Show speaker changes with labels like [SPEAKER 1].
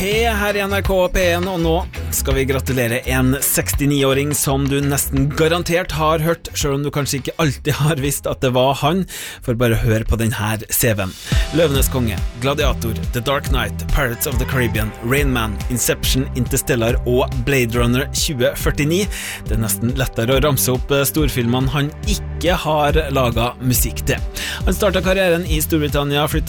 [SPEAKER 1] Her I NRK P1, og nå skal vi gratulere en 69-åring som du nesten garantert har hørt, selv om du kanskje ikke alltid har visst at det var han, for bare hør på denne CV-en. Løvenes konge, Gladiator, The Dark Knight, Pirates of the Caribbean, Rain Man, Inception, Interstellar og Blade Runner 2049. Det nesten lettere å ramse opp storfilmene han ikke har laget musikk til. Han startet karrieren I Storbritannia, flyttet